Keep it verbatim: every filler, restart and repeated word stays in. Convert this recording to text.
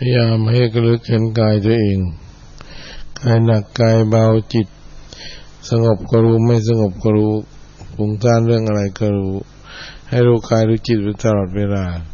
พยายามให้ระลึกเห็นกายตัวเองกายหนักกายเบาจิตสงบก็รู้ไม่สงบก็รู้ฟุ้งซ่านเรื่องอะไรก็รู้ให้รู้กายรู้จิตไปตลอดเวลา